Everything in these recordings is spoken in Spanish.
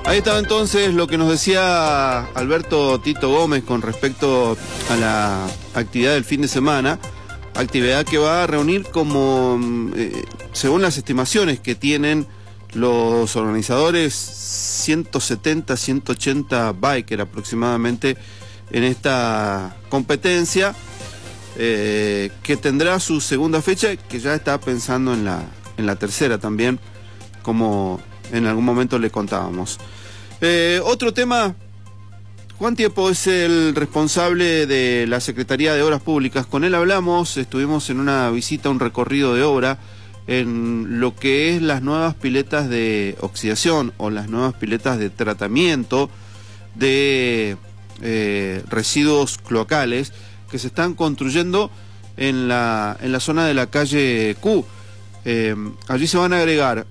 Ahí estaba entonces lo que nos decía Alberto Tito Gómez con respecto a la actividad del fin de semana, actividad que va a reunir como, según las estimaciones que tienen los organizadores, 170, 180 bikers aproximadamente en esta competencia, que tendrá su segunda fecha, que ya está pensando en la tercera también, como en algún momento le contábamos. Otro tema, Juan Tiepo es el responsable de la Secretaría de Obras Públicas. Con él hablamos, estuvimos en una visita, un recorrido de obra en lo que es las nuevas piletas de oxidación o las nuevas piletas de tratamiento de residuos cloacales que se están construyendo en la zona de la calle Q. Allí se van a agregar,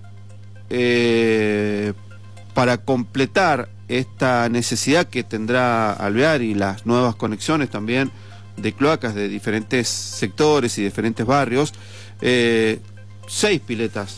para completar esta necesidad que tendrá Alvear y las nuevas conexiones también de cloacas de diferentes sectores y diferentes barrios, 6 piletas,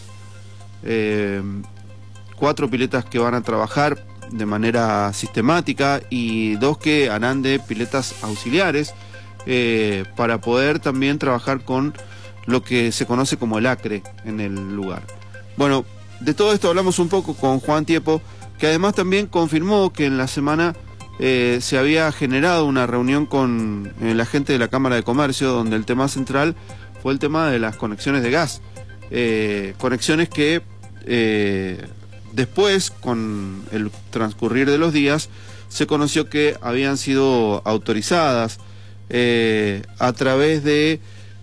4 piletas que van a trabajar de manera sistemática y 2 que harán de piletas auxiliares, para poder también trabajar con lo que se conoce como el acre en el lugar. Bueno, de todo esto hablamos un poco con Juan Tiepo, que además también confirmó que en la semana se había generado una reunión con la gente de la Cámara de Comercio, donde el tema central fue el tema de las conexiones de gas. Conexiones que después, con el transcurrir de los días, se conoció que habían sido autorizadas a través de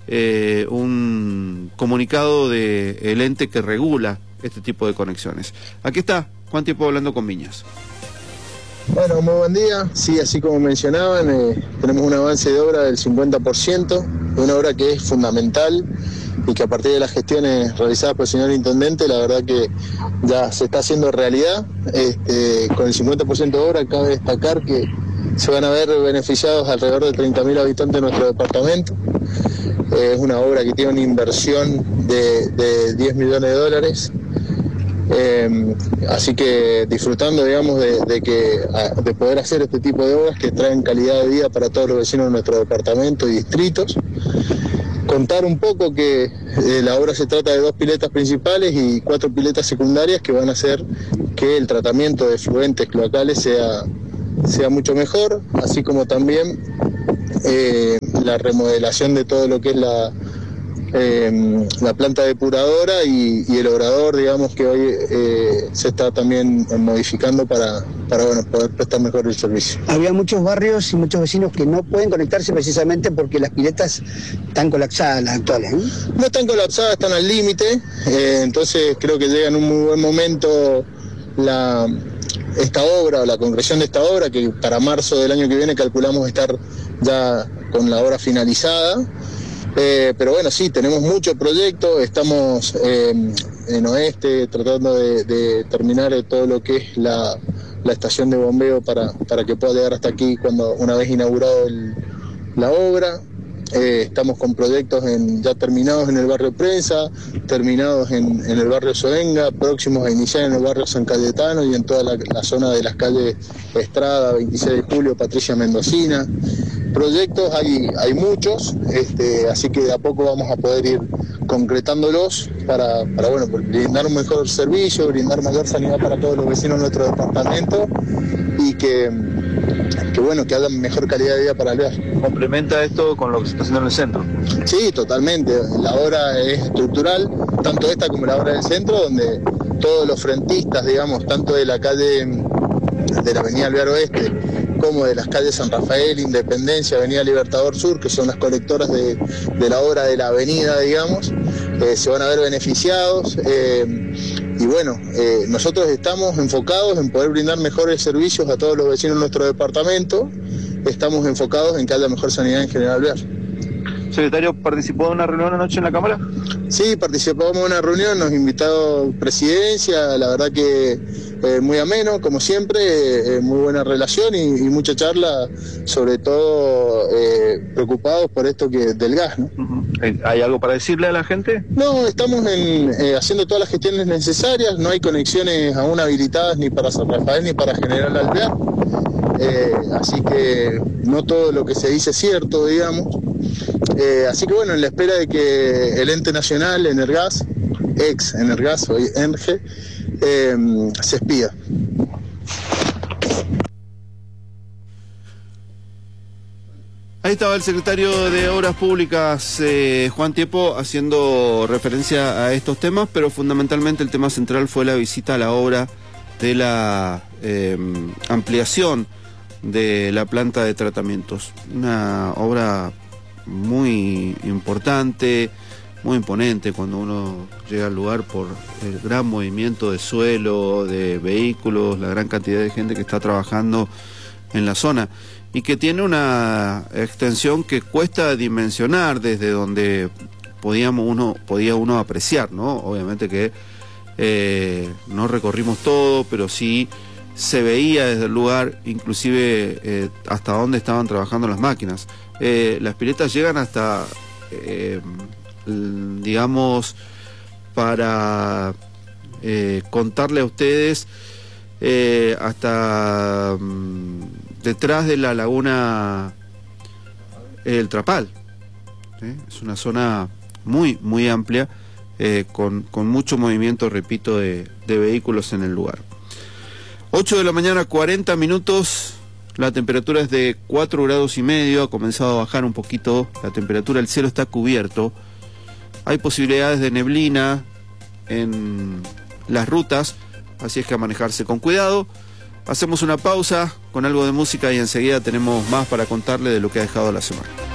un comunicado del ente que regula este tipo de conexiones. Aquí está Juan Tiepo hablando con Viñas. Bueno, muy buen día. Sí, así como mencionaban, tenemos un avance de obra del 50%, una obra que es fundamental y que a partir de las gestiones realizadas por el señor Intendente, la verdad que ya se está haciendo realidad. Con el 50% de obra, cabe destacar que se van a ver beneficiados alrededor de 30.000 habitantes de nuestro departamento. Es una obra que tiene una inversión de 10 millones de dólares. Así que disfrutando, digamos, de poder hacer este tipo de obras que traen calidad de vida para todos los vecinos de nuestro departamento y distritos. Contar un poco que la obra se trata de 2 piletas principales y 4 piletas secundarias que van a hacer que el tratamiento de efluentes cloacales sea mucho mejor, así como también la remodelación de todo lo que es la planta depuradora y el obrador, digamos, que hoy se está también modificando para poder prestar mejor el servicio. Había muchos barrios y muchos vecinos que no pueden conectarse precisamente porque las piletas están colapsadas, las actuales, ¿eh? No están colapsadas, están al límite, entonces creo que llega en un muy buen momento esta obra o la concreción de esta obra, que para marzo del año que viene calculamos estar ya con la obra finalizada. Pero bueno, sí, tenemos muchos proyectos, estamos en Oeste tratando de terminar todo lo que es la estación de bombeo para que pueda llegar hasta aquí una vez inaugurado la obra. Estamos con proyectos ya terminados en el barrio Prensa, terminados en el barrio Soenga, próximos a iniciar en el barrio San Cayetano y en toda la zona de las calles Estrada, 26 de Julio, Patricia Mendocina. Proyectos hay muchos, así que de a poco vamos a poder ir concretándolos para brindar un mejor servicio, brindar mayor sanidad para todos los vecinos de nuestro departamento y que haya mejor calidad de vida para Alvear. ¿Complementa esto con lo que se está haciendo en el centro? Sí, totalmente. La obra es estructural, tanto esta como la obra del centro, donde todos los frentistas, digamos, tanto de la calle de la avenida Alvear Oeste como de las calles San Rafael, Independencia, Avenida Libertador Sur, que son las colectoras de la obra de la avenida, digamos, se van a ver beneficiados. Nosotros estamos enfocados en poder brindar mejores servicios a todos los vecinos de nuestro departamento. Estamos enfocados en que haya mejor sanidad en general Alvear. Secretario, ¿participó de una reunión anoche en la Cámara? Sí, participamos en una reunión, nos invitó Presidencia, la verdad que muy ameno, como siempre, muy buena relación y mucha charla, sobre todo preocupados por esto del gas, ¿no? ¿Hay algo para decirle a la gente? No, estamos haciendo todas las gestiones necesarias, no hay conexiones aún habilitadas ni para San Rafael ni para General Alvear, así que no todo lo que se dice es cierto, digamos. Así que bueno, en la espera de que el ente nacional, Energas, ex Energas, hoy ENRGE, se expida. Ahí estaba el secretario de Obras Públicas, Juan Tiepo, haciendo referencia a estos temas, pero fundamentalmente el tema central fue la visita a la obra de la ampliación de la planta de tratamientos. Una obra muy importante, muy imponente cuando uno llega al lugar por el gran movimiento de suelo, de vehículos, la gran cantidad de gente que está trabajando en la zona y que tiene una extensión que cuesta dimensionar desde donde podía uno apreciar, ¿no? Obviamente que no recorrimos todo, pero sí se veía desde el lugar, inclusive hasta dónde estaban trabajando las máquinas. Las piletas llegan hasta, digamos, para contarle a ustedes, hasta detrás de la laguna El Trapal. Es una zona muy amplia, con mucho movimiento, repito, de vehículos en el lugar. 8 de la mañana, 40 minutos. La temperatura es de 4,5 grados, ha comenzado a bajar un poquito la temperatura, el cielo está cubierto. Hay posibilidades de neblina en las rutas, así es que a manejarse con cuidado. Hacemos una pausa con algo de música y enseguida tenemos más para contarle de lo que ha dejado la semana.